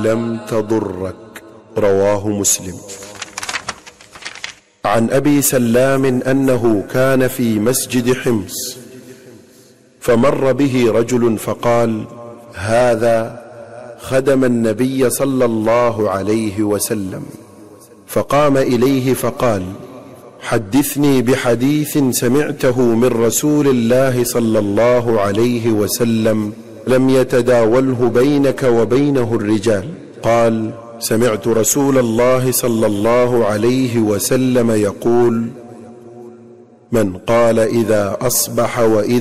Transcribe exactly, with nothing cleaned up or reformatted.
لم تضرك. رواه مسلم. عن أبي سلام أنه كان في مسجد حمص فمر به رجل فقال: هذا خدم النبي صلى الله عليه وسلم. فقام إليه فقال: حدثني بحديث سمعته من رسول الله صلى الله عليه وسلم لم يتداوله بينك وبينه الرجال. قال: سمعت رسول الله صلى الله عليه وسلم يقول: من قال إذا أصبح وإذا